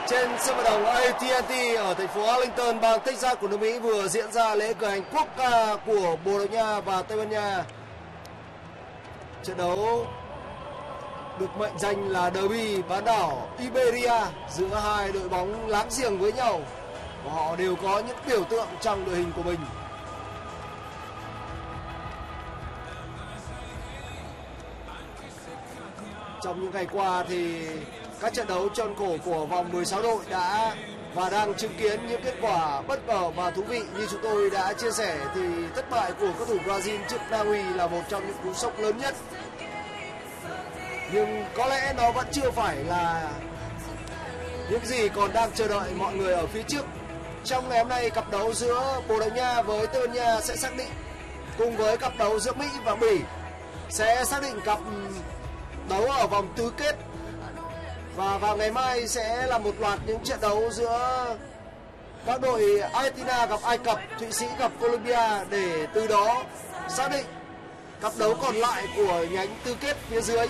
Trên sân vận động AT&T ở thành phố Arlington, bang Texas của nước Mỹ vừa diễn ra lễ cử hành quốc ca của Bồ Đào Nha và Tây Ban Nha. Trận đấu được mệnh danh là derby bán đảo Iberia giữa hai đội bóng láng giềng với nhau và họ đều có những biểu tượng trong đội hình của mình. Trong những ngày qua thì các trận đấu tròn cổ của vòng 16 đội đã và đang chứng kiến những kết quả bất ngờ và thú vị. Như chúng tôi đã chia sẻ thì thất bại của cầu thủ Brazil trước Na Uy là một trong những cú sốc lớn nhất. Nhưng có lẽ nó vẫn chưa phải là những gì còn đang chờ đợi mọi người ở phía trước. Trong ngày hôm nay, cặp đấu giữa Bồ Đào Nha với Tây Ban Nha sẽ xác định, cùng với cặp đấu giữa Mỹ và Bỉ sẽ xác định cặp đấu ở vòng tứ kết. Và vào ngày mai sẽ là một loạt những trận đấu giữa các đội Argentina gặp Ai Cập, Thụy Sĩ gặp Colombia để từ đó xác định cặp đấu còn lại của nhánh tứ kết phía dưới.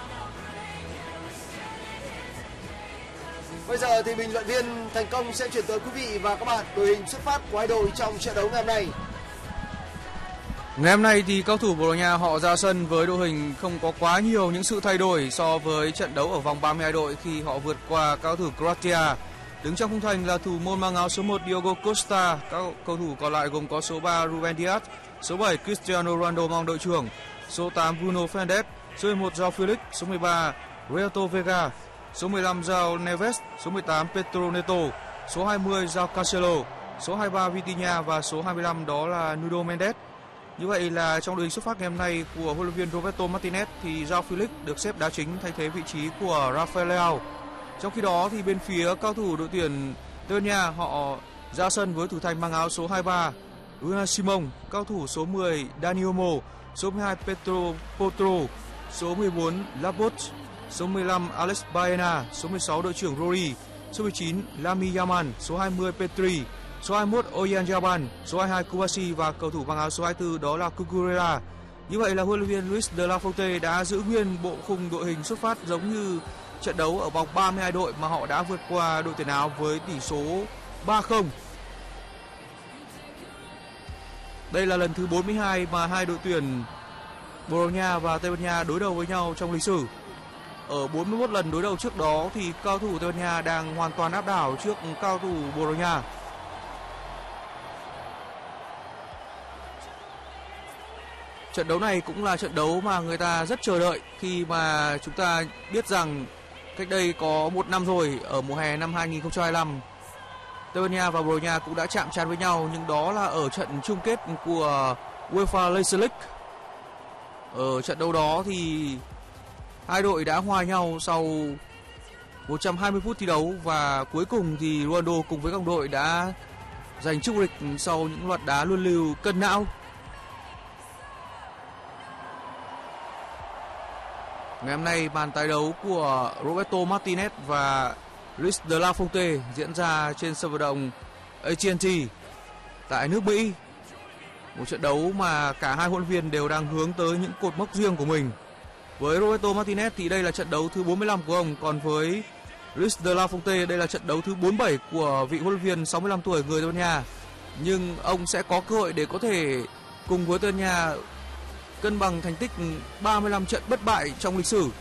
Bây giờ thì bình luận viên Thành Công sẽ chuyển tới quý vị và các bạn đội hình xuất phát của hai đội trong trận đấu ngày hôm nay. Ngày hôm nay thì cầu thủ Bồ Đào Nha họ ra sân với đội hình không có quá nhiều những sự thay đổi so với trận đấu ở vòng 32 đội khi họ vượt qua cầu thủ Croatia. Đứng trong khung thành là thủ môn mang áo số 1 Diogo Costa, các cầu thủ còn lại gồm có số 3 Ruben Dias, số 7 Cristiano Ronaldo mang đội trưởng, số 8 Bruno Fernandes, số 11 João Felix, số 13 Renato Vega, số 15 João Neves, số 18 Pedro Neto, số 20 João Cancelo, số 23 Vitinha và số 25 đó là Nuno Mendes. Như vậy là trong đội hình xuất phát ngày hôm nay của huấn luyện viên Roberto Martinez thì João Felix được xếp đá chính thay thế vị trí của Rafael Leao. Trong khi đó thì bên phía cao thủ đội tuyển Tây Ban Nha họ ra sân với thủ thành mang áo số 23 Unai Simon, cao thủ số 10 Dani Olmo, số 12 Pedro Porro, số 14 Laporte, số 15 Alex Baena, số 16 đội trưởng Rodri, số 19 Lamine Yamal, số 20 Pedri, số 21 Oyarzabal, số 22 Kovacic và cầu thủ mang áo số 24 đó là Cucurella. Như vậy là huấn luyện viên Luis de la Fuente đã giữ nguyên bộ khung đội hình xuất phát giống như trận đấu ở vòng 32 đội mà họ đã vượt qua đội tuyển Áo với tỷ số 3-0. Đây là lần thứ 42 mà hai đội tuyển Bồ Đào Nha và Tây Ban Nha đối đầu với nhau trong lịch sử. Ở 41 lần đối đầu trước đó thì cao thủ Tây Ban Nha đang hoàn toàn áp đảo trước cao thủ Bồ Đào Nha. Trận đấu này cũng là trận đấu mà người ta rất chờ đợi khi mà chúng ta biết rằng cách đây có một năm rồi, ở mùa hè năm 2025, Tây Ban Nha và Bồ Đào Nha cũng đã chạm trán với nhau, nhưng đó là ở trận chung kết của UEFA Nations League. Ở trận đấu đó thì hai đội đã hòa nhau sau 120 phút thi đấu và cuối cùng thì Ronaldo cùng với đồng đội đã giành chức vô địch sau những loạt đá luân lưu cân não. Ngày hôm nay màn tái đấu của Roberto Martinez và Luis de la Fuente diễn ra trên sân vận động AT&T tại nước Mỹ. Một trận đấu mà cả hai huấn luyện viên đều đang hướng tới những cột mốc riêng của mình. Với Roberto Martinez thì đây là trận đấu thứ 45 của ông, còn với Luis de la Fuente đây là trận đấu thứ 47 của vị huấn luyện viên 65 tuổi người Tây Ban Nha. Nhưng ông sẽ có cơ hội để có thể cùng với Tây Ban Nha cân bằng thành tích 35 trận bất bại trong lịch sử.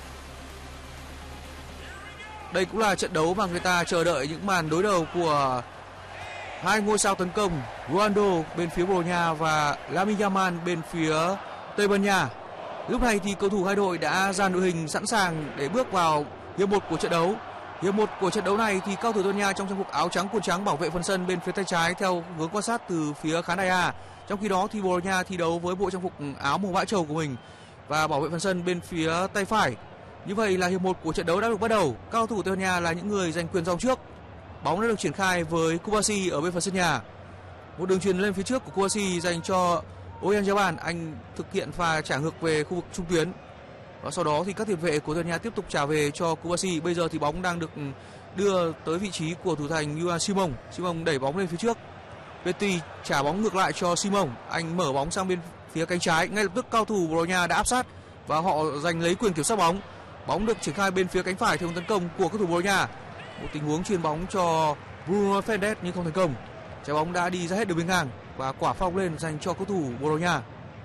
Đây cũng là trận đấu mà người ta chờ đợi những màn đối đầu của hai ngôi sao tấn công Ronaldo bên phía Bồ Đào Nha và Lamine Yamal bên phía Tây Ban Nha. Lúc này thì cầu thủ hai đội đã dàn đội hình sẵn sàng để bước vào hiệp 1 của trận đấu. Hiệp 1 của trận đấu này thì cao thủ Tây Ban Nha trong trang phục áo trắng quần trắng bảo vệ phần sân bên phía tay trái theo hướng quan sát từ phía khán đài A. Trong khi đó thì Bồ Đào Nha thi đấu với bộ trang phục áo màu vã trầu của mình và bảo vệ phần sân bên phía tay phải. Như vậy là hiệp 1 của trận đấu đã được bắt đầu. Cao thủ Tây Ban Nha là những người giành quyền rong trước. Bóng đã được triển khai với Kovacic ở bên phần sân nhà. Một đường chuyền lên phía trước của Kovacic dành cho Oyarzabal, anh thực hiện pha trả ngược về khu vực trung tuyến. Và sau đó thì các tiền vệ của Tây Ban Nha tiếp tục trả về cho Kovacic. Bây giờ thì bóng đang được đưa tới vị trí của thủ thành Unai Simon. Simon đẩy bóng lên phía trước. Petri trả bóng ngược lại cho Simon, anh mở bóng sang bên phía cánh trái. Ngay lập tức cao thủ Bồ Đào Nha đã áp sát và họ giành lấy quyền kiểm soát bóng. Bóng được triển khai bên phía cánh phải theo hướng tấn công của cầu thủ Bồ Đào Nha. Một tình huống chuyền bóng cho Bruno Fernandes nhưng không thành công. Trái bóng đã đi ra hết đường biên ngang và quả phóng lên dành cho cầu thủ Bồ Đào Nha.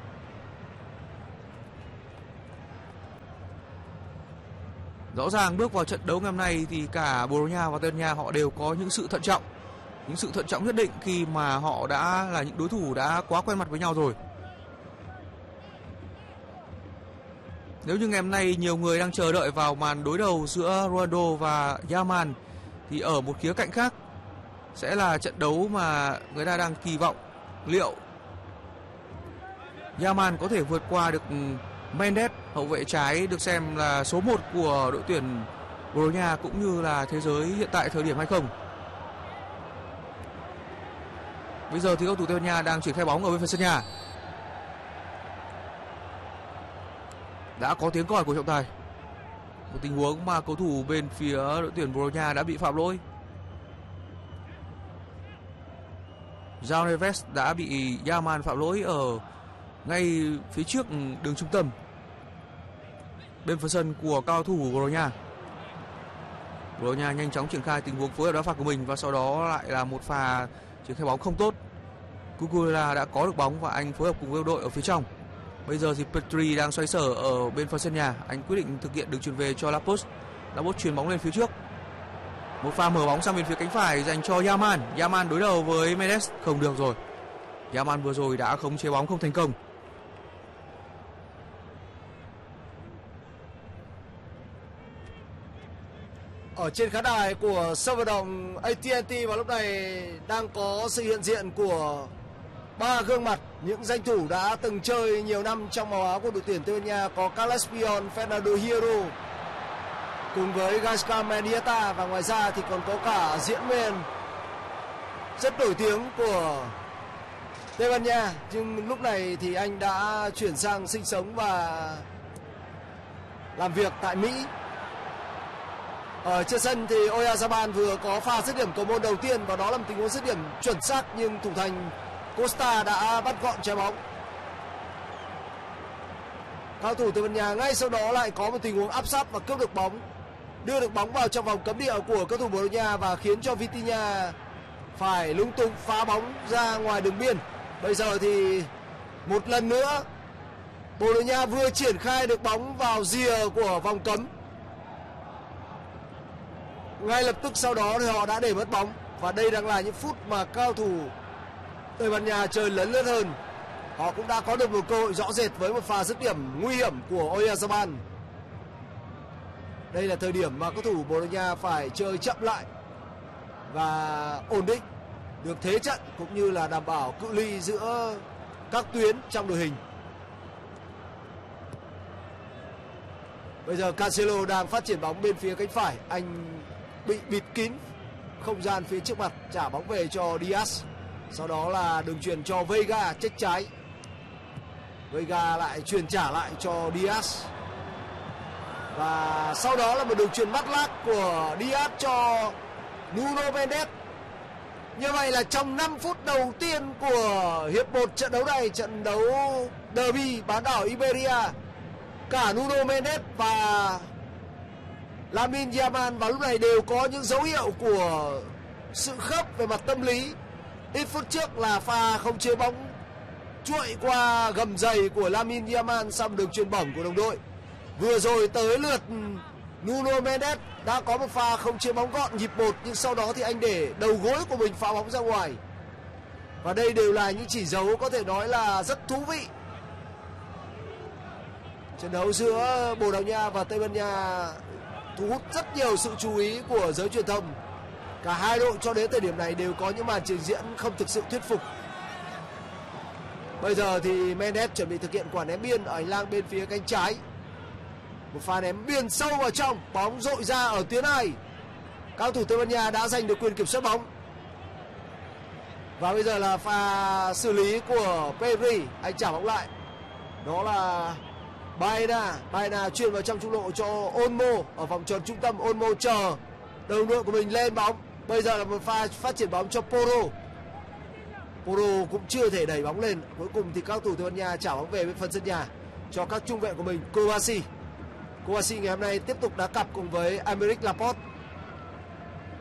Rõ ràng bước vào trận đấu ngày hôm nay thì cả Bồ Đào Nha và Tây Ban Nha họ đều có những sự thận trọng nhất định khi mà họ đã là những đối thủ đã quá quen mặt với nhau rồi. Nếu như ngày hôm nay nhiều người đang chờ đợi vào màn đối đầu giữa Ronaldo và Yamal thì ở một khía cạnh khác sẽ là trận đấu mà người ta đang kỳ vọng liệu Yamal có thể vượt qua được Mendes, hậu vệ trái được xem là số 1 của đội tuyển Bồ Đào Nha cũng như là thế giới hiện tại thời điểm hay không. Bây giờ thì cầu thủ Tây Ban Nha đang triển khai bóng ở bên phần sân nhà. Đã có tiếng còi của trọng tài. Một tình huống mà cầu thủ bên phía đội tuyển Bồ Đào Nha đã bị phạm lỗi. João Neves đã bị Yamal phạm lỗi ở ngay phía trước đường trung tâm bên phần sân của cao thủ Bồ Đào Nha. Bồ Đào Nha nhanh chóng triển khai tình huống phối hợp đá phạt của mình và sau đó lại là một pha triển khai bóng không tốt. Cucurella đã có được bóng và anh phối hợp cùng với đội ở phía trong. Bây giờ thì Petri đang xoay sở ở bên phần sân nhà, anh quyết định thực hiện đường chuyền về cho Lapos. Lapos chuyền bóng lên phía trước. Một pha mở bóng sang bên phía cánh phải dành cho Yamal. Yamal đối đầu với Mendes không được rồi. Yamal vừa rồi đã khống chế bóng không thành công. Ở trên khán đài của sân vận động AT&T vào lúc này đang có sự hiện diện của 3 gương mặt những danh thủ đã từng chơi nhiều năm trong màu áo của đội tuyển Tây Ban Nha, có Carles Puyol, Fernando Hierro cùng với Gaizka Mendieta, và ngoài ra thì còn có cả diễn viên rất nổi tiếng của Tây Ban Nha, nhưng lúc này thì anh đã chuyển sang sinh sống và làm việc tại Mỹ. Ở trên sân thì Oyarzabal vừa có pha dứt điểm cầu môn đầu tiên và đó là một tình huống dứt điểm chuẩn xác, nhưng thủ thành Costa đã bắt gọn trái bóng. Cao thủ Tây Ban Nha ngay sau đó lại có một tình huống áp sát và cướp được bóng, đưa được bóng vào trong vòng cấm địa của cầu thủ Bồ Đào Nha và khiến cho Vitinha phải lung tung phá bóng ra ngoài đường biên. Bây giờ thì một lần nữa Bồ Đào Nha vừa triển khai được bóng vào rìa của vòng cấm, ngay lập tức sau đó thì họ đã để mất bóng, và đây đang là những phút mà cao thủ Tây Ban Nha chơi lấn lướt hơn. Họ cũng đã có được một cơ hội rõ rệt với một pha dứt điểm nguy hiểm của Oyarzabal. Đây là thời điểm mà cầu thủ Bồ Đào Nha phải chơi chậm lại và ổn định được thế trận cũng như là đảm bảo cự ly giữa các tuyến trong đội hình. Bây giờ Cancelo đang phát triển bóng bên phía cánh phải, anh bị bịt kín không gian phía trước mặt, trả bóng về cho Diaz. Sau đó là đường chuyền cho Veiga check trái. Veiga lại truyền trả lại cho Diaz. Và sau đó là một đường chuyền mắt lác của Diaz cho Nuno Mendes. Như vậy là trong 5 phút đầu tiên của hiệp 1 trận đấu này, trận đấu derby bán đảo Iberia, cả Nuno Mendes và Lamine Yamal vào lúc này đều có những dấu hiệu của sự khớp về mặt tâm lý. Ít phút trước là pha không chế bóng chuội qua gầm giày của Lamine Yamal sau đường chuyền bổng của đồng đội. Vừa rồi tới lượt Nuno Mendes đã có một pha không chế bóng gọn nhịp 1, nhưng sau đó thì anh để đầu gối của mình phá bóng ra ngoài. Và đây đều là những chỉ dấu có thể nói là rất thú vị. Trận đấu giữa Bồ Đào Nha và Tây Ban Nha thu hút rất nhiều sự chú ý của giới truyền thông. Cả hai đội cho đến thời điểm này đều có những màn trình diễn không thực sự thuyết phục. Bây giờ thì Mendes chuẩn bị thực hiện quả ném biên ở hành lang bên phía cánh trái. Một pha ném biên sâu vào trong, bóng dội ra ở tuyến 2. Cao thủ Tây Ban Nha đã giành được quyền kiểm soát bóng. Và bây giờ là pha xử lý của Pedri, anh trả bóng lại. Đó là Baena chuyền vào trong trung lộ cho Olmo ở vòng tròn trung tâm. Olmo chờ đồng đội của mình lên bóng. Bây giờ là một pha phát triển bóng cho Porro. Porro cũng chưa thể đẩy bóng lên. Cuối cùng thì các thủ Tây Ban Nha trả bóng về bên phần sân nhà cho các trung vệ của mình. Kovacic ngày hôm nay tiếp tục đá cặp cùng với Aymeric Laporte.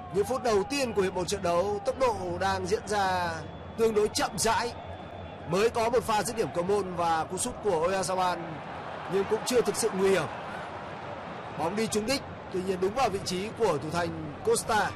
Những phút đầu tiên của hiệp một trận đấu, tốc độ đang diễn ra tương đối chậm rãi. Mới có một pha dứt điểm cầu môn và cú sút của Oyarzabal nhưng cũng chưa thực sự nguy hiểm. Bóng đi trúng đích, tuy nhiên đúng vào vị trí của thủ thành Costa.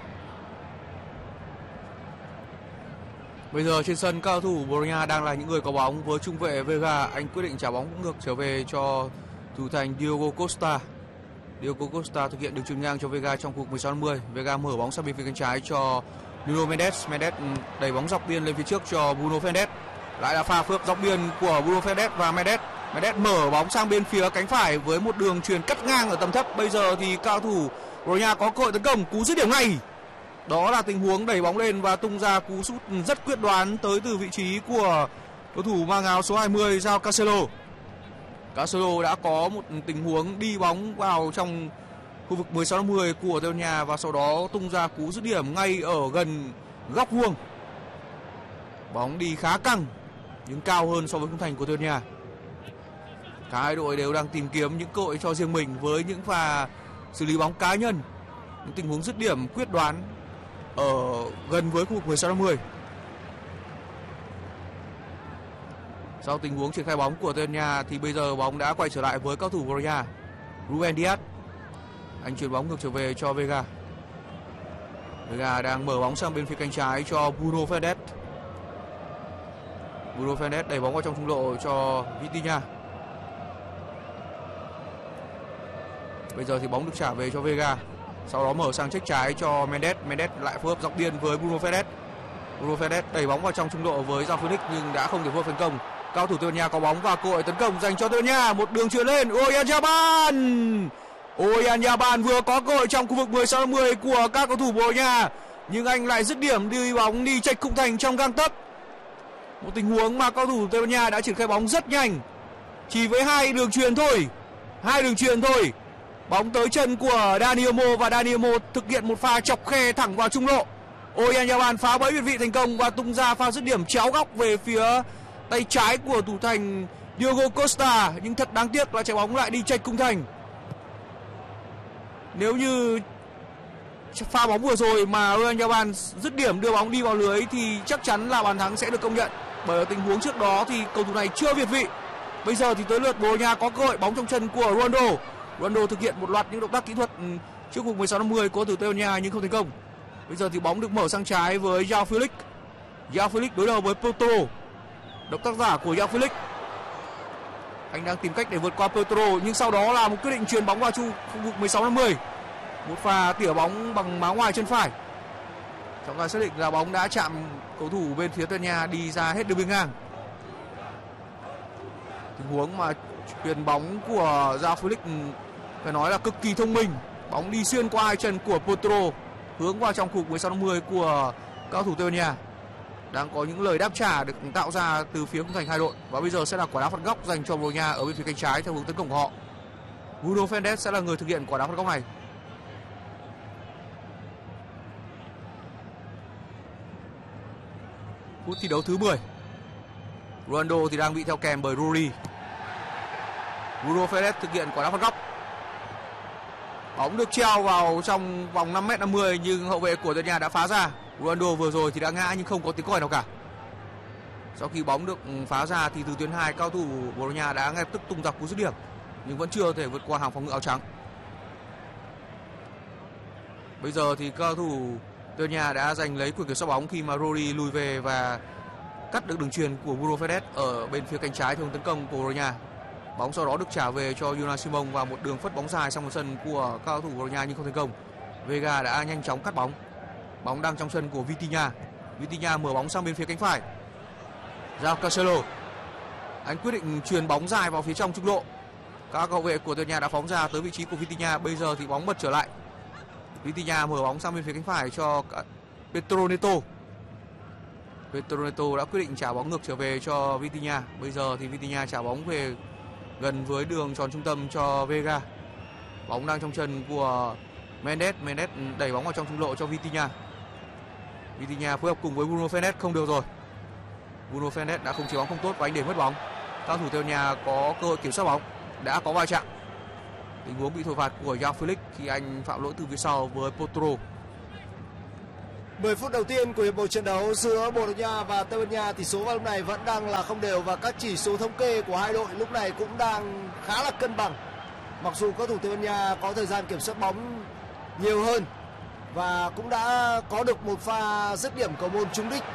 Bây giờ trên sân, cao thủ Bologna đang là những người có bóng với trung vệ Vega. Anh quyết định trả bóng ngược trở về cho thủ thành Diogo Costa. Diogo Costa thực hiện đường chuyền ngang cho Vega trong cuộc 16-50. Vega mở bóng sang bên phía cánh trái cho Nuno Mendes. Mendes đẩy bóng dọc biên lên phía trước cho Bruno Fernandes. Lại là pha phối hợp dọc biên của Bruno Fernandes và Mendes. Mendes mở bóng sang bên phía cánh phải với một đường chuyền cắt ngang ở tầm thấp. Bây giờ thì cao thủ Bologna có cơ hội tấn công, cú dứt điểm ngay. Đó là tình huống đẩy bóng lên và tung ra cú sút rất quyết đoán tới từ vị trí của cầu thủ mang áo số 20 João Cancelo. Cancelo đã có một tình huống đi bóng vào trong khu vực 16-50 của Tây Ban Nha và sau đó tung ra cú dứt điểm ngay ở gần góc vuông. Bóng đi khá căng nhưng cao hơn so với khung thành của Tây Ban Nha. Cả hai đội đều đang tìm kiếm những cơ hội cho riêng mình với những pha xử lý bóng cá nhân, những tình huống dứt điểm quyết đoán ở gần với khu vực 16-50. Sau tình huống triển khai bóng của Tây Ban Nha thì bây giờ bóng đã quay trở lại với cao thủ Bologna. Ruben Dias, anh chuyền bóng ngược trở về cho Vega. Vega đang mở bóng sang bên phía cánh trái cho Bruno Fernandes. Bruno Fernandes đẩy bóng vào trong trung lộ cho Vitinha. Bây giờ thì bóng được trả về cho Vega. Sau đó mở sang check trái cho Mendes. Mendes lại phối hợp dọc biên với Bruno Fernandes. Bruno Fernandes đẩy bóng vào trong trung lộ với João Felix nhưng đã không thể phối hợp thành công. Cao thủ Tây Ban Nha có bóng và cơ hội tấn công dành cho Tây Ban Nha. Một đường chuyền lên, Oyarzabal. Oyarzabal vừa có cơ hội trong khu vực 16-50 của các cầu thủ Bologna nhưng anh lại dứt điểm đi bóng đi chệch khung thành trong gang tấc. Một tình huống mà cao thủ Tây Ban Nha đã triển khai bóng rất nhanh, chỉ với hai đường chuyền thôi. Bóng tới chân của Dani Olmo và Dani Olmo thực hiện một pha chọc khe thẳng vào trung lộ. Oyarzabal phá bẫy biệt vị thành công và tung ra pha dứt điểm chéo góc về phía tay trái của thủ thành Diogo Costa, nhưng thật đáng tiếc là trái bóng lại đi chệch khung thành. Nếu như pha bóng vừa rồi mà Oyarzabal dứt điểm đưa bóng đi vào lưới thì chắc chắn là bàn thắng sẽ được công nhận. Bởi ở tình huống trước đó thì cầu thủ này chưa việt vị. Bây giờ thì tới lượt Bologna có cơ hội, bóng trong chân của Ronaldo. Ronaldo thực hiện một loạt những động tác kỹ thuật trước khu 16-50 của thủ Tây Ban Nha nhưng không thành công. Bây giờ thì bóng được mở sang trái với João Felix. João Felix đối đầu với Pedro. Động tác giả của João Felix. Anh đang tìm cách để vượt qua Pedro nhưng sau đó là một quyết định chuyền bóng vào khu vực 16-50. Một pha tỉa bóng bằng má ngoài chân phải. Trọng tài xác định là bóng đã chạm cầu thủ bên phía Tây Ban Nha đi ra hết đường biên ngang. Tình huống mà chuyền bóng của João Felix phải nói là cực kỳ thông minh. Bóng đi xuyên qua hai chân của Pedro hướng vào trong khu vực 16-50 của cao thủ Tây Ban Nha. Đang có những lời đáp trả được tạo ra từ phía khung thành hai đội và bây giờ sẽ là quả đá phạt góc dành cho Bologna ở bên phía cánh trái theo hướng tấn công của họ. Bruno Fernandes sẽ là người thực hiện quả đá phạt góc này. Phút thi đấu thứ 10. Ronaldo thì đang bị theo kèm bởi Rodri. Bruno Fernandes thực hiện quả đá phạt góc. Bóng được treo vào trong vòng 5m50 nhưng hậu vệ của Tây Ban Nha đã phá ra. Ronaldo vừa rồi thì đã ngã nhưng không có tiếng còi nào cả. Sau khi bóng được phá ra thì từ tuyến 2 cao thủ Bologna đã ngay lập tức tung ra cú dứt điểm nhưng vẫn chưa thể vượt qua hàng phòng ngự áo trắng. Bây giờ thì cao thủ Tây Ban Nha đã giành lấy quyền kiểm soát bóng khi mà Rodri lùi về và cắt được đường chuyền của Bruno Fernandes ở bên phía cánh trái theo hướng tấn công của Bologna. Bóng sau đó được trả về cho Unai Simon và một đường phất bóng dài sang một sân của cao thủ Bologna nhưng không thành công. Vega đã nhanh chóng cắt bóng. Bóng đang trong sân của Vitinha. Vitinha mở bóng sang bên phía cánh phải. João Cancelo. Anh quyết định chuyền bóng dài vào phía trong trung lộ. Các hậu vệ của Tây Ban Nha đã phóng ra tới vị trí của Vitinha. Bây giờ thì bóng bật trở lại. Vitinha mở bóng sang bên phía cánh phải cho Pedro Neto. Pedro Neto đã quyết định trả bóng ngược trở về cho Vitinha. Bây giờ thì Vitinha trả bóng về gần với đường tròn trung tâm cho Vega. Bóng đang trong chân của Mendes. Mendes đẩy bóng vào trong trung lộ cho Vitinha. Vitinha phối hợp cùng với Bruno Fernandes không được rồi. Bruno Fernandes đã không chế bóng không tốt và anh để mất bóng. Các thủ Tây Ban Nha có cơ hội kiểm soát bóng, đã có va chạm. Tình huống bị thổi phạt của João Felix khi anh phạm lỗi từ phía sau với Pedro. 10 phút đầu tiên của hiệp một trận đấu giữa Bồ Đào Nha và Tây Ban Nha, tỷ số vào lúc này vẫn đang là không đều và các chỉ số thống kê của hai đội lúc này cũng đang khá là cân bằng. Mặc dù các thủ Tây Ban Nha có thời gian kiểm soát bóng nhiều hơn và cũng đã có được một pha dứt điểm cầu môn trúng đích.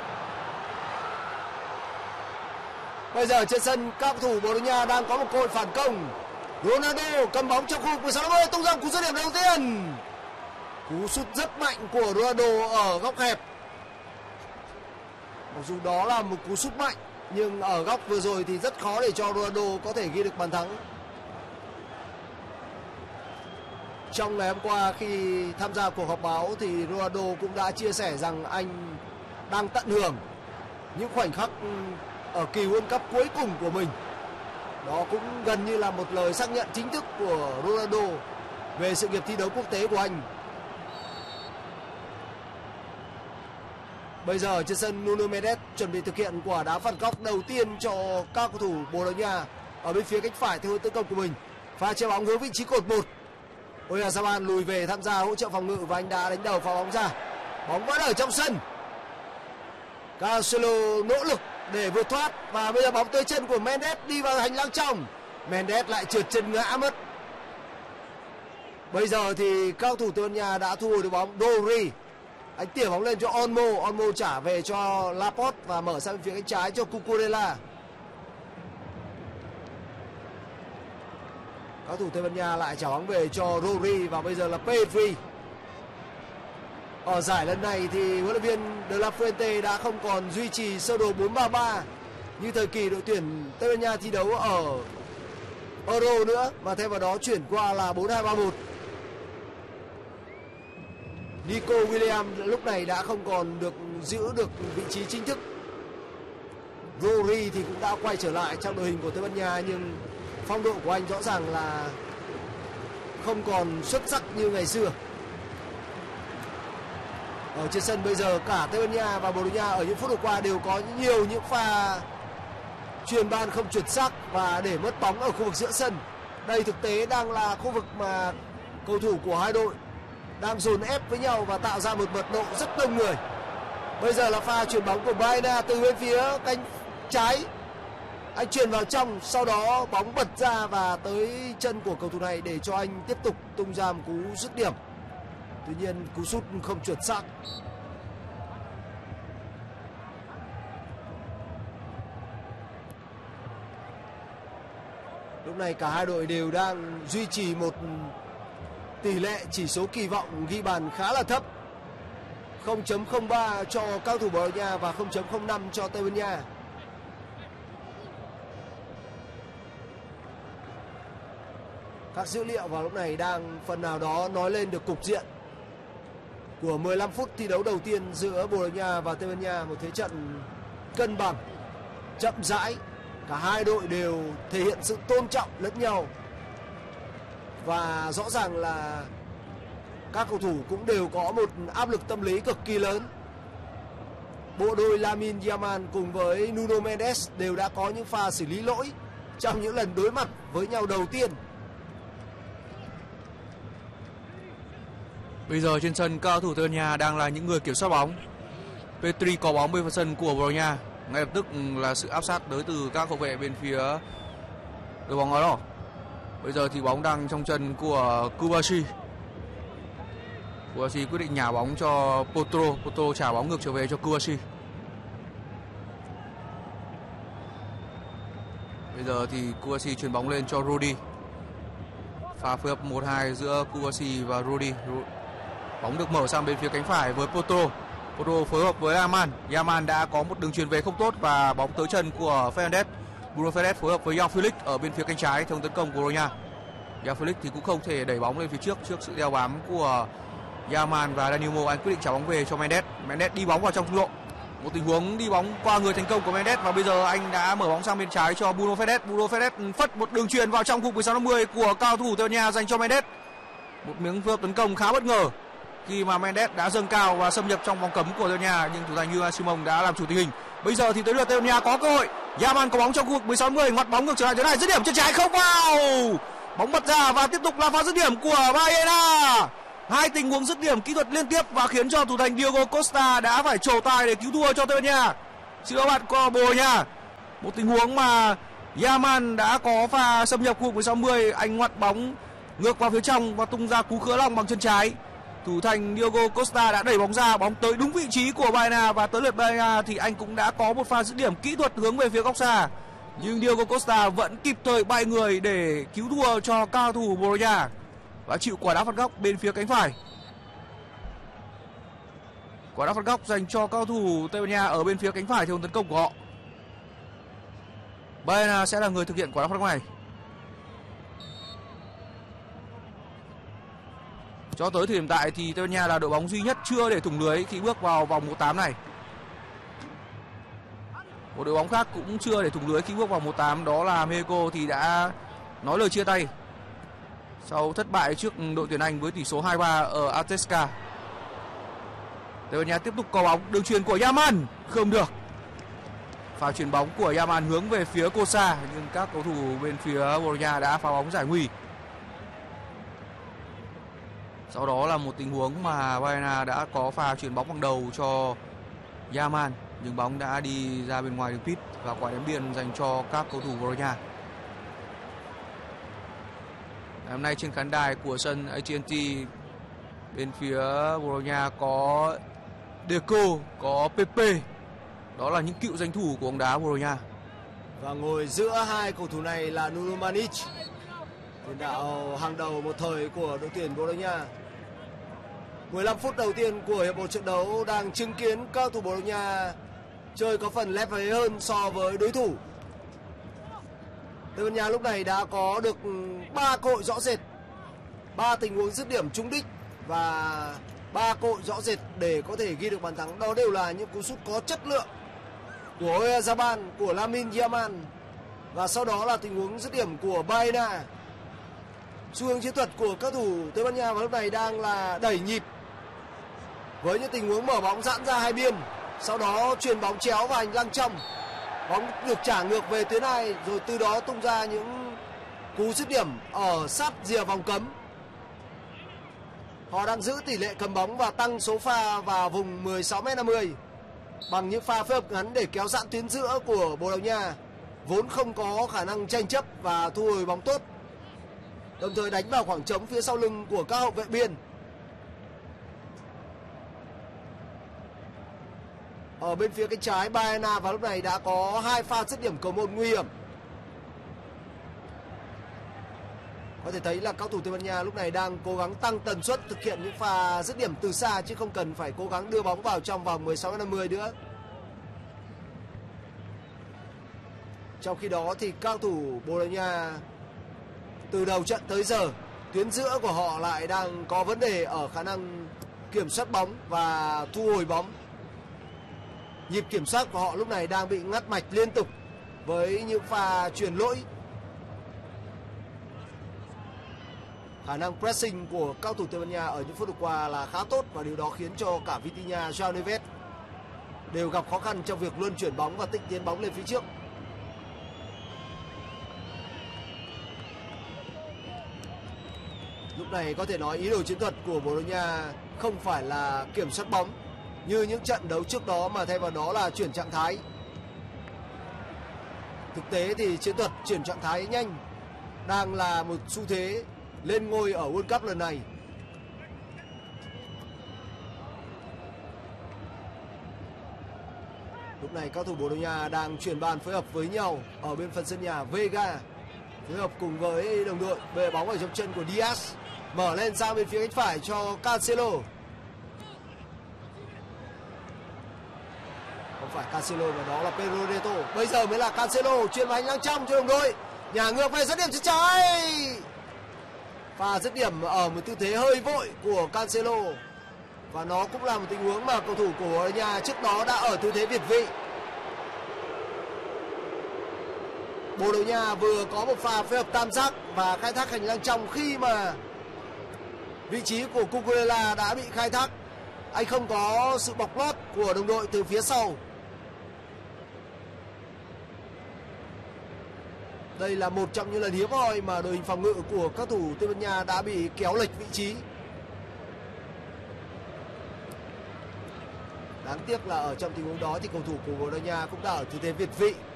Bây giờ trên sân các cầu thủ Bồ Đào Nha đang có một cơ hội phản công. Ronaldo cầm bóng trong khu vực 16m, tung ra cú dứt điểm đầu tiên. Cú sút rất mạnh của Ronaldo ở góc hẹp. Mặc dù đó là một cú sút mạnh nhưng ở góc vừa rồi thì rất khó để cho Ronaldo có thể ghi được bàn thắng. Trong ngày hôm qua khi tham gia cuộc họp báo thì Ronaldo cũng đã chia sẻ rằng anh đang tận hưởng những khoảnh khắc ở kỳ World Cup cuối cùng của mình. Đó cũng gần như là một lời xác nhận chính thức của Ronaldo về sự nghiệp thi đấu quốc tế của anh. Bây giờ trên sân Nuno Mendes chuẩn bị thực hiện quả đá phạt góc đầu tiên cho các cầu thủ Bồ Đào Nha ở bên phía cánh phải theo hướng tấn công của mình. Pha chơi bóng hướng vị trí cột 1. Oyarzabal lùi về tham gia hỗ trợ phòng ngự và anh đã đánh đầu phá bóng ra. Bóng vẫn ở trong sân. Cancelo nỗ lực để vượt thoát và bây giờ bóng tới chân của Mendes đi vào hành lang trong. Mendes lại trượt chân ngã mất. Bây giờ thì các cầu thủ Tây Ban Nha đã thu hồi được bóng. Rodri anh tỉa bóng lên cho Olmo trả về cho Laporte và mở sang phía cánh trái cho Cucurella. Các thủ Tây Ban Nha lại trả bóng về cho Rodri và bây giờ là Pedri. Ở giải lần này thì huấn luyện viên De La Fuente đã không còn duy trì sơ đồ 4-3-3 như thời kỳ đội tuyển Tây Ban Nha thi đấu ở Euro nữa, mà thay vào đó chuyển qua là 4-2-3-1. Nico Williams lúc này đã không còn được giữ được vị trí chính thức. Rodri thì cũng đã quay trở lại trong đội hình của Tây Ban Nha nhưng phong độ của anh rõ ràng là không còn xuất sắc như ngày xưa. Ở trên sân bây giờ cả Tây Ban Nha và Bồ Đào Nha ở những phút vừa qua đều có nhiều những pha chuyền ban không chuẩn xác và để mất bóng ở khu vực giữa sân. Đây thực tế đang là khu vực mà cầu thủ của hai đội đang dồn ép với nhau và tạo ra một mật độ rất đông người. Bây giờ là pha chuyền bóng của Baena từ bên phía cánh trái. Anh chuyền vào trong, sau đó bóng bật ra và tới chân của cầu thủ này để cho anh tiếp tục tung ra một cú dứt điểm. Tuy nhiên cú sút không chuẩn xác. Lúc này cả hai đội đều đang duy trì một tỷ lệ chỉ số kỳ vọng ghi bàn khá là thấp. 0.03 cho các cầu thủ Bồ Đào Nha và 0.05 cho Tây Ban Nha. Các dữ liệu vào lúc này đang phần nào đó nói lên được cục diện của 15 phút thi đấu đầu tiên giữa Bồ Đào Nha và Tây Ban Nha. Một thế trận cân bằng, chậm rãi. Cả hai đội đều thể hiện sự tôn trọng lẫn nhau. Và rõ ràng là các cầu thủ cũng đều có một áp lực tâm lý cực kỳ lớn. Bộ đôi Lamine Yamal cùng với Nuno Mendes đều đã có những pha xử lý lỗi trong những lần đối mặt với nhau đầu tiên. Bây giờ trên sân các cầu thủ Tây Ban Nha đang là những người kiểm soát bóng. Pedri có bóng bên phần sân của Bồ Đào Nha. Ngay lập tức là sự áp sát tới từ các hậu vệ bên phía đội bóng áo đỏ. Bây giờ thì bóng đang trong chân của Kubashi. Kubashi quyết định nhả bóng cho Potro trả bóng ngược trở về cho Kubashi. Bây giờ thì Kubashi chuyền bóng lên cho Rudy. Pha phối hợp 1-2 giữa Kubashi và Rudy. Bóng được mở sang bên phía cánh phải với Potro phối hợp với Yaman đã có một đường chuyền về không tốt và bóng tới chân của Fernandes. Bruno Fernandes phối hợp với João Felix ở bên phía cánh trái theo tấn công của Ronya. João Felix thì cũng không thể đẩy bóng lên phía trước sự đeo bám của Yaman và Dani Olmo. Anh quyết định trả bóng về cho Mendes. Mendes đi bóng vào trong trung lộ. Một tình huống đi bóng qua người thành công của Mendes và bây giờ anh đã mở bóng sang bên trái cho Bruno Fernandes. Bruno Fernandes phất một đường chuyền vào trong khu 16-50 của cao thủ Tây Ban Nha dành cho Mendes. Một miếng phối hợp tấn công khá bất ngờ khi mà Mendes đã dâng cao và xâm nhập trong vòng cấm của Tây Ban Nha nhưng thủ thành Unai Simon đã làm chủ tình hình. Bây giờ thì tới lượt Tây Ban Nha có cơ hội. Yaman có bóng trong khu vực 16-10, ngoặt bóng ngược trở lại thế này, dứt điểm chân trái không vào. Bóng bật ra và tiếp tục là pha dứt điểm của Baena. Hai tình huống dứt điểm kỹ thuật liên tiếp và khiến cho thủ thành Diogo Costa đã phải trổ tài để cứu thua cho Tây Ban Nha. Xin các bạn qua Bồ Đào Nha. Một tình huống mà Yaman đã có pha xâm nhập khu vực 60, anh ngoặt bóng ngược vào phía trong và tung ra cú khứa lòng bằng chân trái. Thủ thành Diogo Costa đã đẩy bóng ra, bóng tới đúng vị trí của Baena và tới lượt Baena thì anh cũng đã có một pha dứt điểm kỹ thuật hướng về phía góc xa. Nhưng Diogo Costa vẫn kịp thời bay người để cứu thua cho cao thủ Bồ Đào Nha và chịu quả đá phạt góc bên phía cánh phải. Quả đá phạt góc dành cho cao thủ Tây Ban Nha ở bên phía cánh phải theo tấn công của họ. Baena sẽ là người thực hiện quả đá phạt góc này. Cho tới thời điểm tại thì Tây Ban Nha là đội bóng duy nhất chưa để thủng lưới khi bước vào vòng 1/8 này. Một đội bóng khác cũng chưa để thủng lưới khi bước vào 1/8, đó là Mexico thì đã nói lời chia tay sau thất bại trước đội tuyển Anh với tỷ số 2-3 ở Azteca. Tây Ban Nha tiếp tục có bóng, đường chuyền của Yaman không được. Pha chuyền bóng của Yaman hướng về phía Kosa nhưng các cầu thủ bên phía Bồ Đào Nha đã phá bóng giải nguy. Sau đó là một tình huống mà Baena đã có pha chuyền bóng bằng đầu cho Yaman nhưng bóng đã đi ra bên ngoài đường pit và quả ném biên dành cho các cầu thủ Bồ Đào Nha. Hôm nay trên khán đài của sân AT&T bên phía Bồ Đào Nha có Deco, có Pepe. Đó là những cựu danh thủ của bóng đá Bồ Đào Nha. Và ngồi giữa hai cầu thủ này là Nuno Manic, tiền đạo hàng đầu một thời của đội tuyển Bồ Đào Nha. 15 phút đầu tiên của hiệp một trận đấu đang chứng kiến cao thủ Bồ Đào Nha chơi có phần lép vế hơn so với đối thủ. Tây Ban Nha lúc này đã có được 3 cơ hội rõ rệt, 3 tình huống dứt điểm trúng đích và 3 cơ hội rõ rệt để có thể ghi được bàn thắng. Đó đều là những cú sút có chất lượng của Oyarzabal, của Lamine Yamal và sau đó là tình huống dứt điểm của Baena. Xu hướng chiến thuật của các thủ Tây Ban Nha vào lúc này đang là đẩy nhịp với những tình huống mở bóng giãn ra hai biên, sau đó chuyền bóng chéo vào hành lang trong, bóng được trả ngược về tuyến hai rồi từ đó tung ra những cú dứt điểm ở sát rìa vòng cấm. Họ đang giữ tỷ lệ cầm bóng và tăng số pha vào vùng 16m50 bằng những pha phối hợp ngắn để kéo giãn tuyến giữa của Bồ Đào Nha vốn không có khả năng tranh chấp và thu hồi bóng tốt, đồng thời đánh vào khoảng trống phía sau lưng của các hậu vệ biên. Ở bên phía cánh trái, Baena vào lúc này đã có 2 pha dứt điểm cầu môn nguy hiểm. Có thể thấy là các thủ Tây Ban Nha lúc này đang cố gắng tăng tần suất thực hiện những pha dứt điểm từ xa chứ không cần phải cố gắng đưa bóng vào trong vòng 16m50 nữa. Trong khi đó thì các thủ Bồ Đào Nha từ đầu trận tới giờ, tuyến giữa của họ lại đang có vấn đề ở khả năng kiểm soát bóng và thu hồi bóng. Nhịp kiểm soát của họ lúc này đang bị ngắt mạch liên tục với những pha chuyền lỗi. Khả năng pressing của cao thủ Tây Ban Nha ở những phút vừa qua là khá tốt và điều đó khiến cho cả Vitinha, João Neves đều gặp khó khăn trong việc luân chuyển bóng và tịnh tiến bóng lên phía trước. Lúc này có thể nói ý đồ chiến thuật của Bồ Đào Nha không phải là kiểm soát bóng như những trận đấu trước đó mà thay vào đó là chuyển trạng thái. Thực tế thì chiến thuật chuyển trạng thái nhanh đang là một xu thế lên ngôi ở World Cup lần này. Lúc này các thủ Bồ Đào Nha đang chuyển bàn phối hợp với nhau ở bên phần sân nhà. Vega phối hợp cùng với đồng đội, bê bóng ở trong chân của Diaz, mở lên sang bên phía cánh phải cho Cancelo. Không phải Cancelo mà đó là Pedro Neto. Bây giờ mới là Cancelo chuyền vào hành lang trong cho đồng đội, nhả ngược về dứt điểm chân trái. Pha dứt điểm ở một tư thế hơi vội của Cancelo và nó cũng là một tình huống mà cầu thủ của Bồ Đào Nha trước đó đã ở tư thế việt vị. Bồ Đào Nha vừa có một pha phối hợp tam giác và khai thác hành lang trong khi mà vị trí của Cucurella đã bị khai thác. Anh không có sự bọc lót của đồng đội từ phía sau. Đây là một trong những lần hiếm hoi mà đội hình phòng ngự của các thủ Tây Ban Nha đã bị kéo lệch vị trí. Đáng tiếc là ở trong tình huống đó thì cầu thủ của Bồ Đào Nha cũng đã ở tư thế việt vị